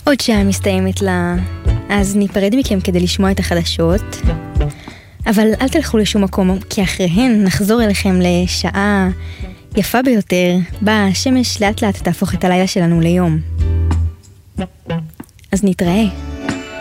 עוד שעה מסתיימת לה, אז ניפרד מכם כדי לשמוע את החדשות. אבל אל תלכו לשום מקום, כי אחריהן נחזור אליכם לשעה יפה ביותר, בה השמש לאט לאט תהפוך את הלילה שלנו ליום. אז נתראה.